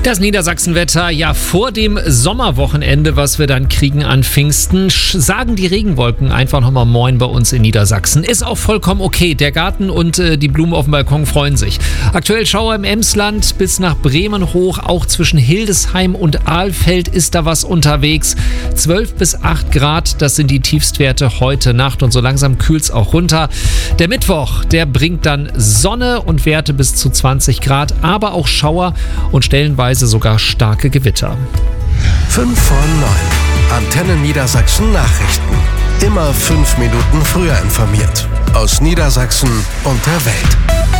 Das Niedersachsenwetter, ja vor dem Sommerwochenende, was wir dann kriegen an Pfingsten, sagen die Regenwolken einfach nochmal Moin bei uns in Niedersachsen. Ist auch vollkommen okay. Der Garten und die Blumen auf dem Balkon freuen sich. Aktuell Schauer im Emsland bis nach Bremen hoch. Auch zwischen Hildesheim und Ahlfeld ist da was unterwegs. 12 bis 8 Grad, das sind die Tiefstwerte heute Nacht und so langsam kühlt es auch runter. Der Mittwoch, der bringt dann Sonne und Werte bis zu 20 Grad, aber auch Schauer und stellenweise sogar starke Gewitter. 5 vor 9. Antenne Niedersachsen Nachrichten. Immer 5 Minuten früher informiert. Aus Niedersachsen und der Welt.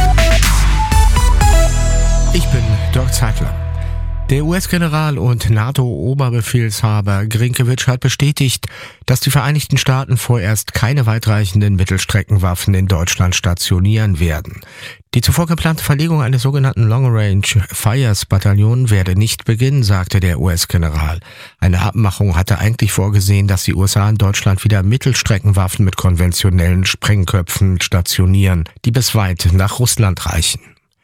Ich bin Dirk Zeitler. Der US-General und NATO-Oberbefehlshaber Grinkiewicz hat bestätigt, dass die Vereinigten Staaten vorerst keine weitreichenden Mittelstreckenwaffen in Deutschland stationieren werden. Die zuvor geplante Verlegung eines sogenannten Long-Range-Fires-Bataillons werde nicht beginnen, sagte der US-General. Eine Abmachung hatte eigentlich vorgesehen, dass die USA in Deutschland wieder Mittelstreckenwaffen mit konventionellen Sprengköpfen stationieren, die bis weit nach Russland reichen.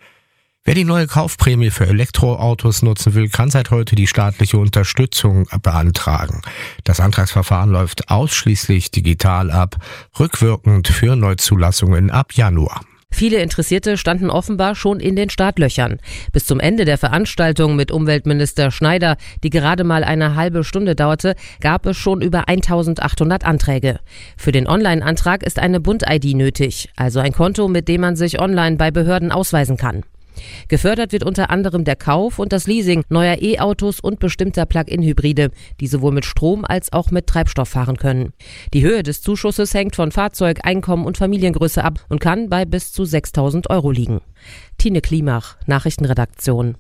Wer die neue Kaufprämie für Elektroautos nutzen will, kann seit heute die staatliche Unterstützung beantragen. Das Antragsverfahren läuft ausschließlich digital ab, rückwirkend für Neuzulassungen ab Januar. Viele Interessierte standen offenbar schon in den Startlöchern. Bis zum Ende der Veranstaltung mit Umweltminister Schneider, die gerade mal eine halbe Stunde dauerte, gab es schon über 1800 Anträge. Für den Online-Antrag ist eine Bund-ID nötig, also ein Konto, mit dem man sich online bei Behörden ausweisen kann. Gefördert wird unter anderem der Kauf und das Leasing neuer E-Autos und bestimmter Plug-in-Hybride, die sowohl mit Strom als auch mit Treibstoff fahren können. Die Höhe des Zuschusses hängt von Fahrzeug, Einkommen und Familiengröße ab und kann bei bis zu 6.000 € liegen. Tine Klimach, Nachrichtenredaktion.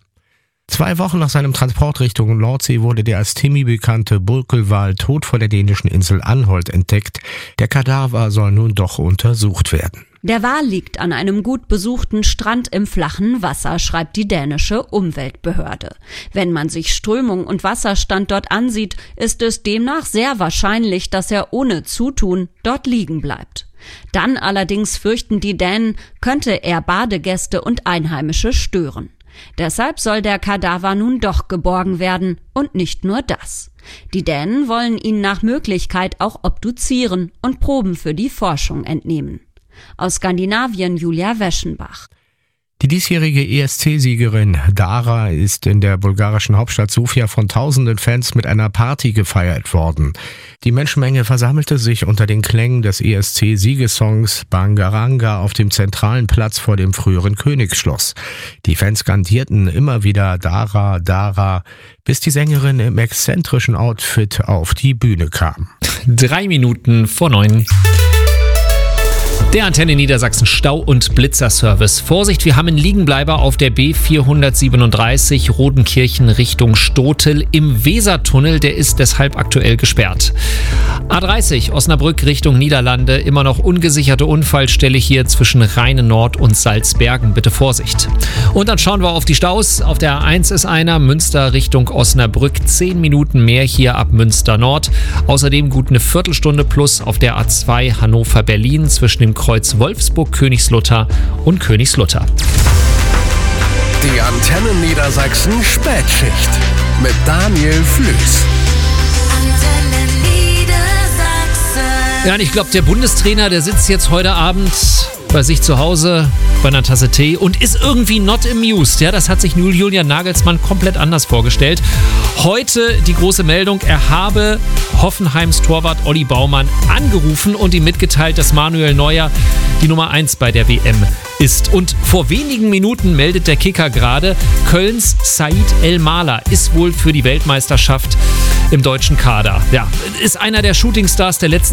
2 Wochen nach seinem Transport Richtung Nordsee wurde der als Timmy bekannte Buckelwal tot vor der dänischen Insel Anholt entdeckt. Der Kadaver soll nun doch untersucht werden. Der Wal liegt an einem gut besuchten Strand im flachen Wasser, schreibt die dänische Umweltbehörde. Wenn man sich Strömung und Wasserstand dort ansieht, ist es demnach sehr wahrscheinlich, dass er ohne Zutun dort liegen bleibt. Dann allerdings fürchten die Dänen, könnte er Badegäste und Einheimische stören. Deshalb soll der Kadaver nun doch geborgen werden und nicht nur das. Die Dänen wollen ihn nach Möglichkeit auch obduzieren und Proben für die Forschung entnehmen. Aus Skandinavien Julia Weschenbach. Die diesjährige ESC-Siegerin Dara ist in der bulgarischen Hauptstadt Sofia von tausenden Fans mit einer Party gefeiert worden. Die Menschenmenge versammelte sich unter den Klängen des ESC-Siegesongs Bangaranga auf dem zentralen Platz vor dem früheren Königsschloss. Die Fans skandierten immer wieder Dara, Dara, bis die Sängerin im exzentrischen Outfit auf die Bühne kam. 3 Minuten vor 9. Der Antenne Niedersachsen Stau- und Blitzerservice. Vorsicht, wir haben einen Liegenbleiber auf der B437 Rodenkirchen Richtung Stotel im Wesertunnel. Der ist deshalb aktuell gesperrt. A30 Osnabrück Richtung Niederlande. Immer noch ungesicherte Unfallstelle hier zwischen Rheine-Nord und Salzbergen. Bitte Vorsicht. Und dann schauen wir auf die Staus. Auf der A1 ist einer. Münster Richtung Osnabrück. 10 Minuten mehr hier ab Münster Nord. Außerdem gut eine Viertelstunde plus auf der A2 Hannover-Berlin zwischen dem Kreuz Wolfsburg-Königslutter und Königslutter. Die Antenne Niedersachsen Spätschicht mit Daniel Flüß. Antenne Niedersachsen. Ja, und ich glaube, der Bundestrainer, der sitzt jetzt heute Abend bei sich zu Hause bei einer Tasse Tee und ist irgendwie not amused. Ja, das hat sich Julian Nagelsmann komplett anders vorgestellt. Heute die große Meldung, er habe Hoffenheims Torwart Olli Baumann angerufen und ihm mitgeteilt, dass Manuel Neuer die Nummer 1 bei der WM ist. Und vor wenigen Minuten meldet der Kicker gerade, Kölns Said El-Mala ist wohl für die Weltmeisterschaft im deutschen Kader. Ja, ist einer der Shootingstars der letzten